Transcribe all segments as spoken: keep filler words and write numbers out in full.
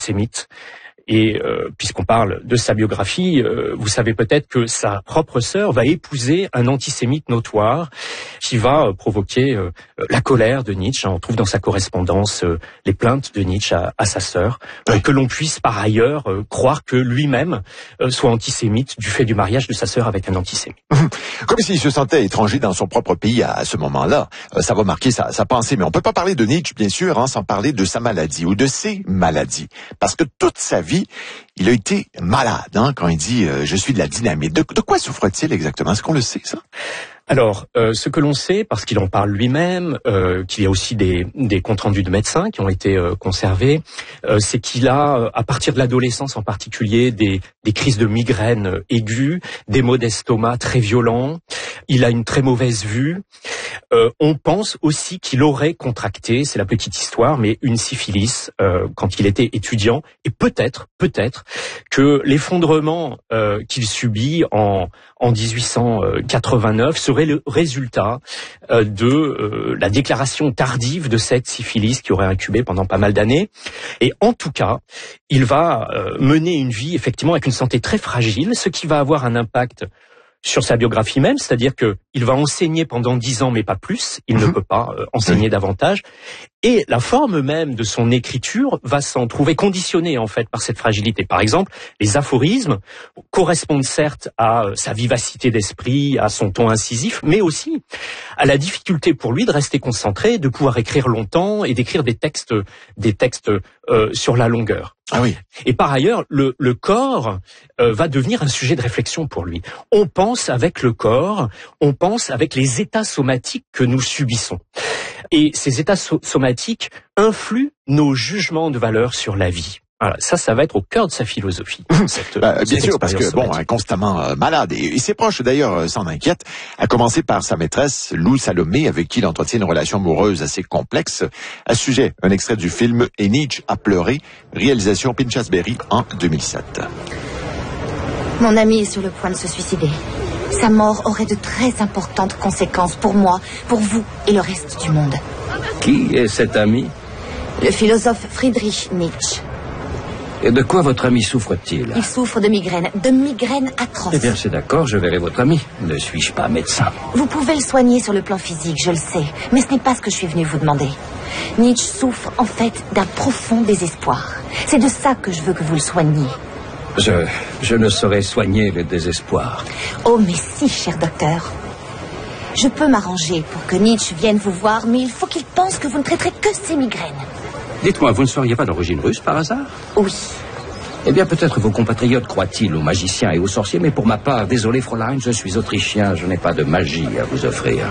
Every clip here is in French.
antisémite. Et euh, puisqu'on parle de sa biographie, euh, vous savez peut-être que sa propre sœur va épouser un antisémite notoire qui va euh, provoquer euh, la colère de Nietzsche. On trouve dans sa correspondance euh, les plaintes de Nietzsche à, à sa sœur. Euh, que l'on puisse par ailleurs euh, croire que lui-même euh, soit antisémite du fait du mariage de sa sœur avec un antisémite. Comme s'il se sentait étranger dans son propre pays à, à ce moment-là. Euh, ça va marquer sa, sa pensée. Mais on peut pas parler de Nietzsche, bien sûr, hein, sans parler de sa maladie ou de ses maladies. Parce que toute sa vie, il a été malade, hein, quand il dit euh, « je suis de la dynamite ». De, de quoi souffre-t-il exactement? Est-ce qu'on le sait, ça? Alors, euh, ce que l'on sait, parce qu'il en parle lui-même, euh, qu'il y a aussi des, des comptes rendus de médecins qui ont été euh, conservés, euh, c'est qu'il a, à partir de l'adolescence en particulier, des, des crises de migraine aiguës, des maux d'estomac très violents, il a une très mauvaise vue. Euh, on pense aussi qu'il aurait contracté, c'est la petite histoire, mais une syphilis euh, quand il était étudiant, et peut-être, peut-être que l'effondrement euh, qu'il subit en, en dix-huit cent quatre-vingt-neuf serait le résultat euh, de euh, la déclaration tardive de cette syphilis qui aurait incubé pendant pas mal d'années. Et en tout cas, il va euh, mener une vie effectivement avec une santé très fragile, ce qui va avoir un impact sur sa biographie même, c'est-à-dire que il va enseigner pendant dix ans, mais pas plus. Il mmh. ne peut pas euh, enseigner mmh. davantage. Et la forme même de son écriture va s'en trouver conditionnée, en fait, par cette fragilité. Par exemple, les aphorismes correspondent certes à sa vivacité d'esprit, à son ton incisif, mais aussi à la difficulté pour lui de rester concentré, de pouvoir écrire longtemps et d'écrire des textes, des textes euh, sur la longueur. Ah oui. Et par ailleurs, le, le corps euh, va devenir un sujet de réflexion pour lui. On pense avec le corps, on pense avec les états somatiques que nous subissons. Et ces états so- somatiques influent nos jugements de valeur sur la vie. Voilà, ça, ça va être au cœur de sa philosophie. Cette, bah, bien cette sûr, parce que somatique. bon, hein, constamment euh, malade. Et, et ses proches, d'ailleurs, euh, s'en inquiètent, à commencer par sa maîtresse, Lou Salomé, avec qui il entretient une relation amoureuse assez complexe. À ce sujet, un extrait du film « Et Nietzsche a pleuré », réalisation Pinchas Berry en deux mille sept. Mon ami est sur le point de se suicider. Sa mort aurait de très importantes conséquences pour moi, pour vous et le reste du monde. Qui est cet ami? Le philosophe Friedrich Nietzsche. Et de quoi votre ami souffre-t-il? Il souffre de migraines, de migraines atroces. Eh bien, c'est d'accord, je verrai votre ami. Ne suis-je pas médecin? Vous pouvez le soigner sur le plan physique, je le sais. Mais ce n'est pas ce que je suis venu vous demander. Nietzsche souffre en fait d'un profond désespoir. C'est de ça que je veux que vous le soigniez. Je, je ne saurais soigner le désespoir. Oh, mais si, cher docteur. Je peux m'arranger pour que Nietzsche vienne vous voir, mais il faut qu'il pense que vous ne traiterez que ses migraines. Dites-moi, vous ne seriez pas d'origine russe par hasard? Oui. Eh bien, peut-être vos compatriotes croient-ils aux magiciens et aux sorciers, mais pour ma part, désolé, Fräulein, je suis autrichien, je n'ai pas de magie à vous offrir.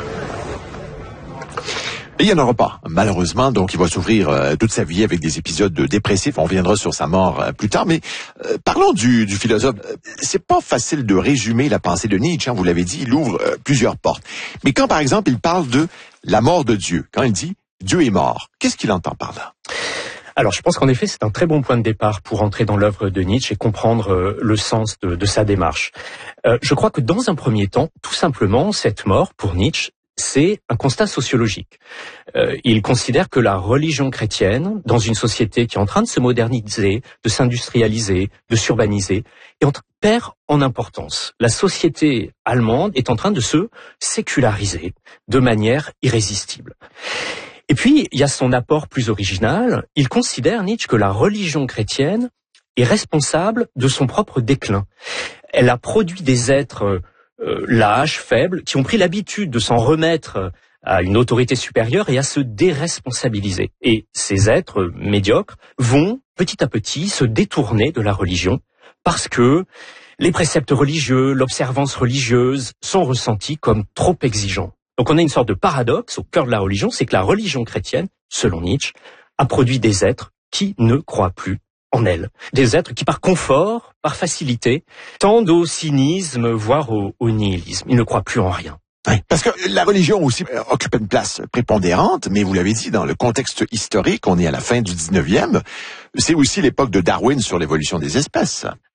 Et il n'y en aura pas, malheureusement, donc il va souffrir euh, toute sa vie avec des épisodes dépressifs. On reviendra sur sa mort euh, plus tard, mais euh, parlons du, du philosophe. Euh, c'est pas facile de résumer la pensée de Nietzsche, hein, vous l'avez dit, il ouvre euh, plusieurs portes. Mais quand, par exemple, il parle de la mort de Dieu, quand il dit « Dieu est mort », qu'est-ce qu'il entend par là? Alors, je pense qu'en effet, c'est un très bon point de départ pour entrer dans l'œuvre de Nietzsche et comprendre euh, le sens de, de sa démarche. Euh, je crois que dans un premier temps, tout simplement, cette mort, pour Nietzsche, c'est un constat sociologique. Euh, il considère que la religion chrétienne, dans une société qui est en train de se moderniser, de s'industrialiser, de s'urbaniser, est en, perd en importance. La société allemande est en train de se séculariser de manière irrésistible. Et puis, il y a son apport plus original. Il considère, Nietzsche, que la religion chrétienne est responsable de son propre déclin. Elle a produit des êtres Euh, lâches, faibles, qui ont pris l'habitude de s'en remettre à une autorité supérieure et à se déresponsabiliser. Et ces êtres médiocres vont petit à petit se détourner de la religion parce que les préceptes religieux, l'observance religieuse sont ressentis comme trop exigeants. Donc on a une sorte de paradoxe au cœur de la religion, c'est que la religion chrétienne, selon Nietzsche, a produit des êtres qui ne croient plus en elle. Des êtres qui, par confort, par facilité, tendent au cynisme, voire au, au nihilisme. Ils ne croient plus en rien. Oui, parce que la religion aussi occupe une place prépondérante, mais vous l'avez dit, dans le contexte historique, on est à la fin du dix-neuvième, c'est aussi l'époque de Darwin sur l'évolution des espèces.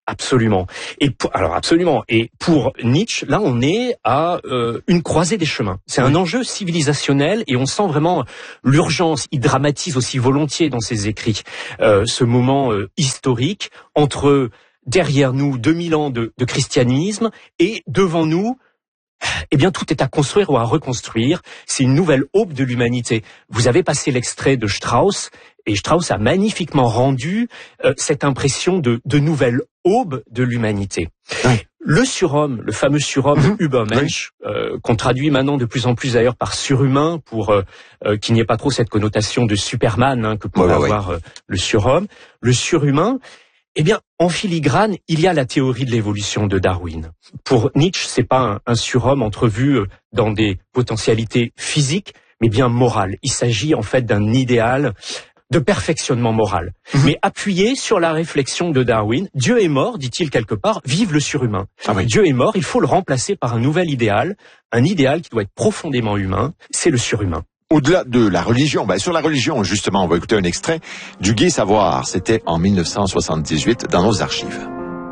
Absolument. Et pour, alors absolument. Et pour Nietzsche, là, on est à euh, une croisée des chemins. C'est un enjeu civilisationnel et on sent vraiment l'urgence. Il dramatise aussi volontiers dans ses écrits euh, ce moment euh, historique entre derrière nous deux mille ans de, de christianisme et devant nous, eh bien, tout est à construire ou à reconstruire. C'est une nouvelle aube de l'humanité. Vous avez passé l'extrait de Strauss, et Strauss a magnifiquement rendu euh, cette impression de, de nouvelle aube de l'humanité. Oui. Le surhomme, le fameux surhomme mmh. Übermensch, oui. euh, qu'on traduit maintenant de plus en plus d'ailleurs par surhumain, pour euh, euh, qu'il n'y ait pas trop cette connotation de Superman hein, que pourrait oui, avoir oui. Euh, le surhomme. Le surhumain, eh bien, en filigrane, il y a la théorie de l'évolution de Darwin. Pour Nietzsche, c'est pas un, un surhomme entrevu dans des potentialités physiques, mais bien morales. Il s'agit en fait d'un idéal de perfectionnement moral, mmh. mais appuyé sur la réflexion de Darwin. Dieu est mort, dit-il quelque part, vive le surhumain. Ah oui. Dieu est mort, il faut le remplacer par un nouvel idéal, un idéal qui doit être profondément humain, c'est le surhumain. Au-delà de la religion, ben sur la religion, justement, on va écouter un extrait du Gai Savoir. C'était en mille neuf cent soixante-dix-huit dans nos archives.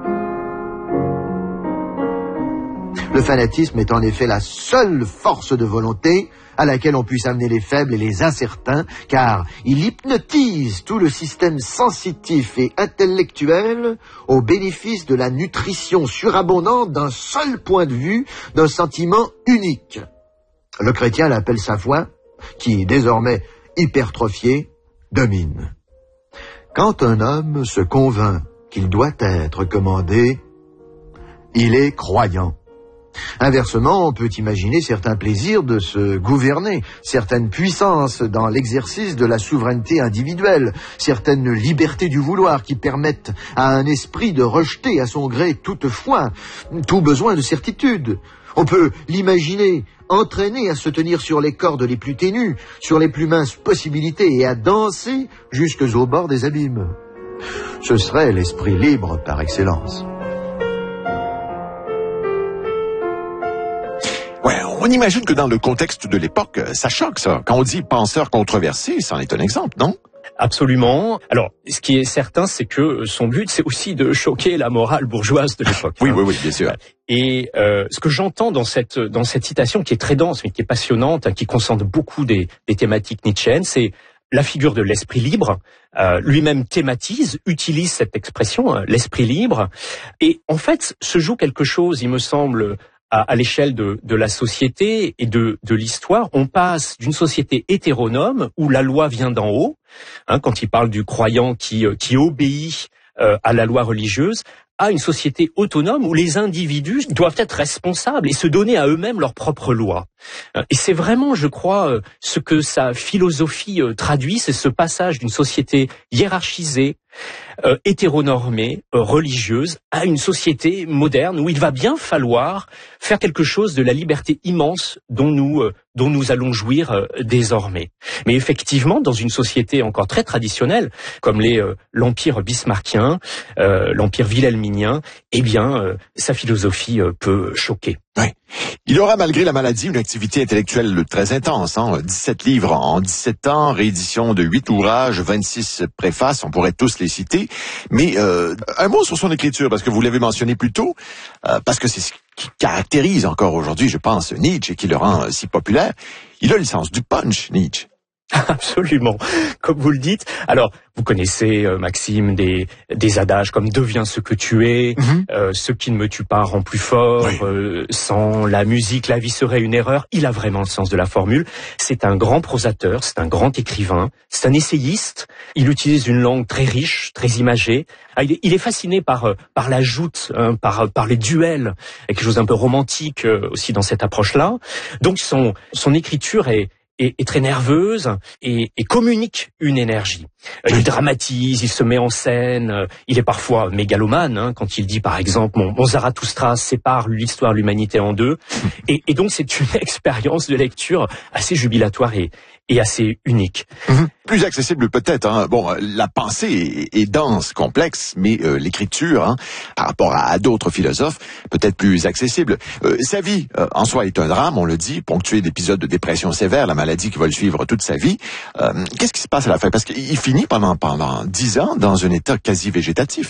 Le fanatisme est en effet la seule force de volonté à laquelle on puisse amener les faibles et les incertains, car il hypnotise tout le système sensitif et intellectuel au bénéfice de la nutrition surabondante d'un seul point de vue, d'un sentiment unique. Le chrétien l'appelle sa foi, qui, désormais hypertrophié, domine. Quand un homme se convainc qu'il doit être commandé, il est croyant. Inversement, on peut imaginer certains plaisirs de se gouverner, certaines puissances dans l'exercice de la souveraineté individuelle, certaines libertés du vouloir qui permettent à un esprit de rejeter à son gré toute foi, tout besoin de certitude. On peut l'imaginer entraîné à se tenir sur les cordes les plus ténues, sur les plus minces possibilités et à danser jusqu'au bord des abîmes. Ce serait l'esprit libre par excellence. Ouais, on imagine que dans le contexte de l'époque, ça choque ça. Quand on dit penseur controversé, c'en est un exemple, non? Absolument. Alors, ce qui est certain, c'est que son but, c'est aussi de choquer la morale bourgeoise de l'époque. Oui, hein. oui, oui, bien sûr. Et euh, ce que j'entends dans cette dans cette citation, qui est très dense, mais qui est passionnante, hein, qui concentre beaucoup des, des thématiques nietzschéennes, c'est la figure de l'esprit libre. Euh, lui-même thématise, utilise cette expression, hein, l'esprit libre. Et en fait, se joue quelque chose, il me semble, à, à l'échelle de, de la société et de, de l'histoire. On passe d'une société hétéronome où la loi vient d'en haut, hein, quand il parle du croyant qui, qui obéit euh, à la loi religieuse, à une société autonome où les individus doivent être responsables et se donner à eux-mêmes leurs propres lois. Et c'est vraiment, je crois, ce que sa philosophie traduit, c'est ce passage d'une société hiérarchisée, euh, hétéronormée, euh, religieuse, à une société moderne où il va bien falloir faire quelque chose de la liberté immense dont nous euh, dont nous allons jouir euh, désormais. Mais effectivement, dans une société encore très traditionnelle, comme les euh, l'empire bismarckien, euh, l'empire wilhelminien, eh bien, euh, sa philosophie euh, peut choquer. Oui. Il aura, malgré la maladie, une activité intellectuelle très intense. Hein? dix-sept livres en dix-sept ans, réédition de huit ouvrages, vingt-six préfaces, on pourrait tous les citer. Mais euh, un mot sur son écriture, parce que vous l'avez mentionné plus tôt, euh, parce que c'est ce qui caractérise encore aujourd'hui, je pense, Nietzsche et qui le rend euh, si populaire. Il a le sens du punch, Nietzsche. Absolument, comme vous le dites. Alors, vous connaissez, euh, Maxime, des, des adages comme « deviens ce que tu es mm-hmm. »,« euh, ce qui ne me tue pas rend plus fort oui. »,« euh, sans la musique, la vie serait une erreur ». Il a vraiment le sens de la formule. C'est un grand prosateur, c'est un grand écrivain, c'est un essayiste. Il utilise une langue très riche, très imagée. Ah, il, est, il est fasciné par, euh, par la joute, hein, par, par les duels, et quelque chose d'un peu romantique euh, aussi dans cette approche-là. Donc, son, son écriture est Est, est très nerveuse et, et communique une énergie. Euh, il dramatise, il se met en scène, euh, il est parfois mégalomane, hein, quand il dit par exemple mon, mon Zarathustra sépare l'histoire de l'humanité en deux. Et, et donc c'est une expérience de lecture assez jubilatoire et, et assez unique. Mmh. Plus accessible peut-être. Hein. Bon, la pensée est, est dense, complexe, mais euh, l'écriture, hein, par rapport à, à d'autres philosophes, peut-être plus accessible. Euh, sa vie, euh, en soi, est un drame, on le dit, ponctué d'épisodes de dépression sévère, la maladie qui va le suivre toute sa vie. Euh, qu'est-ce qui se passe à la fin? Parce qu'il finit pendant pendant dix ans dans un état quasi végétatif.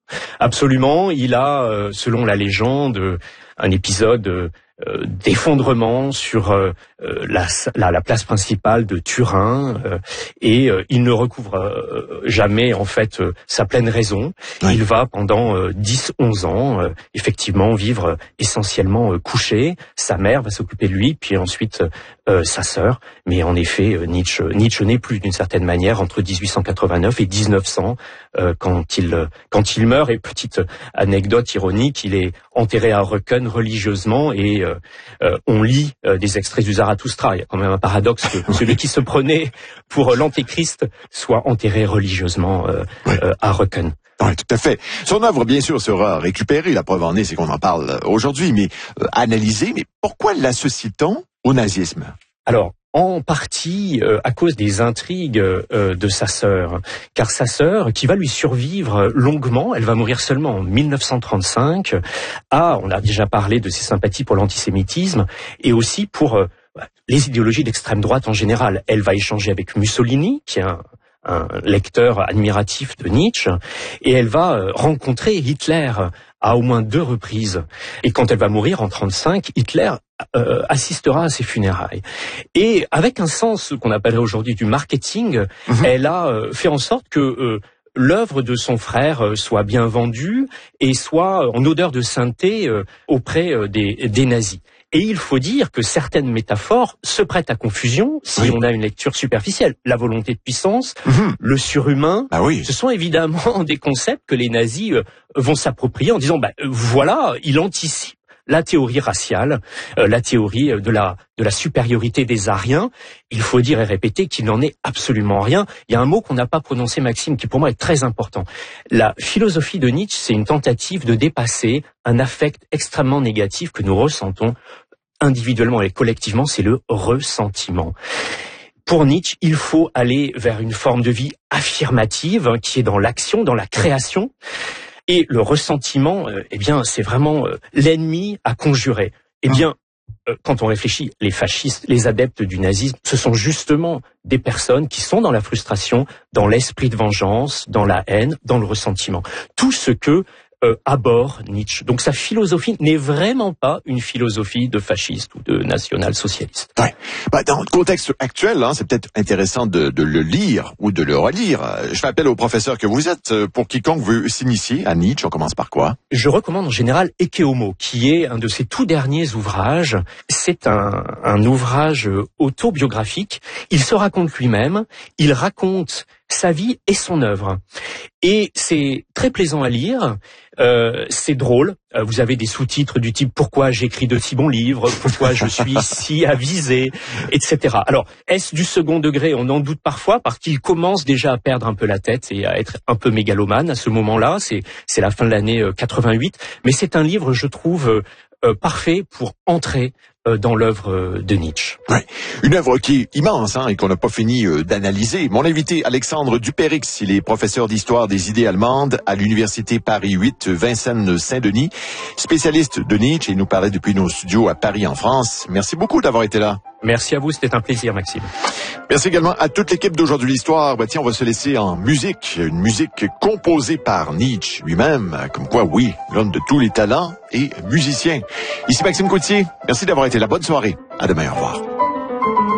Absolument. Il a, euh, selon la légende, un épisode euh, d'effondrement sur euh, la, la, la place principale de Turin euh, et euh, il ne recouvre euh, jamais en fait euh, sa pleine raison. Oui. Il va pendant euh, dix onze ans euh, effectivement vivre euh, essentiellement euh, couché. Sa mère va s'occuper de lui, puis ensuite euh, sa sœur. Mais en effet, euh, Nietzsche, Nietzsche n'est plus d'une certaine manière entre dix-huit cent quatre-vingt-neuf et dix-neuf cents euh, quand il quand il meurt. Et petite anecdote ironique, il est enterré à Röcken religieusement et euh, euh, on lit euh, des extraits du Zarathustra. Il y a quand même un paradoxe que celui qui se prenait pour l'antéchrist soit enterré religieusement euh, oui. euh, à Röcken. Oui, tout à fait. Son œuvre, bien sûr, sera récupérée. La preuve en est, c'est qu'on en parle aujourd'hui, mais euh, analysée. Mais pourquoi l'associe-t-on au nazisme? Alors, en partie euh, à cause des intrigues euh, de sa sœur, car sa sœur, qui va lui survivre longuement, elle va mourir seulement en mille neuf cent trente-cinq, a, on a déjà parlé de ses sympathies pour l'antisémitisme, et aussi pour euh, les idéologies d'extrême droite en général. Elle va échanger avec Mussolini, qui est un, un lecteur admiratif de Nietzsche, et elle va euh, rencontrer Hitler à au moins deux reprises. Et quand elle va mourir en trente-cinq, Hitler euh, assistera à ses funérailles. Et avec un sens qu'on appellerait aujourd'hui du marketing, mmh. elle a euh, fait en sorte que euh, l'œuvre de son frère euh, soit bien vendue et soit en odeur de sainteté euh, auprès euh, des, des nazis. Et il faut dire que certaines métaphores se prêtent à confusion si oui. on a une lecture superficielle. La volonté de puissance, mmh. le surhumain, ah oui. ce sont évidemment des concepts que les nazis euh, vont s'approprier en disant bah, « voilà, il anticipe la théorie raciale, euh, la théorie de la, de la supériorité des Aryens ». Il faut dire et répéter qu'il n'en est absolument rien. Il y a un mot qu'on n'a pas prononcé, Maxime, qui pour moi est très important. La philosophie de Nietzsche, c'est une tentative de dépasser un affect extrêmement négatif que nous ressentons individuellement et collectivement, c'est le ressentiment. Pour Nietzsche, il faut aller vers une forme de vie affirmative hein, qui est dans l'action, dans la création. Et le ressentiment, euh, eh bien, c'est vraiment euh, l'ennemi à conjurer. Eh bien, euh, quand on réfléchit, les fascistes, les adeptes du nazisme, ce sont justement des personnes qui sont dans la frustration, dans l'esprit de vengeance, dans la haine, dans le ressentiment. Tout ce que Euh, à bord Nietzsche. Donc sa philosophie n'est vraiment pas une philosophie de fasciste ou de national-socialiste. Ouais. Bah, dans le contexte actuel, hein, c'est peut-être intéressant de, de le lire ou de le relire. Je fais appel au professeur que vous êtes. Pour quiconque veut s'initier à Nietzsche, on commence par quoi? Je recommande en général Ecce Homo, qui est un de ses tout derniers ouvrages. C'est un, un ouvrage autobiographique. Il se raconte lui-même. Il raconte sa vie et son œuvre. Et c'est très plaisant à lire, euh, c'est drôle, euh, vous avez des sous-titres du type « Pourquoi j'écris de si bons livres ? Pourquoi je suis si avisé ?» et cetera. Alors, est-ce du second degré? On en doute parfois, parce qu'il commence déjà à perdre un peu la tête et à être un peu mégalomane à ce moment-là, c'est, c'est la fin de l'année quatre-vingt-huit, mais c'est un livre, je trouve, euh, euh, parfait pour entrer dans l'œuvre de Nietzsche. Oui, une œuvre qui est immense hein, et qu'on n'a pas fini euh, d'analyser. Mon invité, Alexandre Dupérix, il est professeur d'histoire des idées allemandes à l'université Paris huit, Vincennes-Saint-Denis, spécialiste de Nietzsche, et il nous parlait depuis nos studios à Paris en France. Merci beaucoup d'avoir été là. Merci à vous, c'était un plaisir, Maxime. Merci également à toute l'équipe d'Aujourd'hui l'Histoire. Bah, tiens, on va se laisser en musique, une musique composée par Nietzsche lui-même, comme quoi, oui, l'homme de tous les talents et musicien. Ici Maxime Coutier, merci d'avoir été là. Bonne soirée. À demain, au revoir.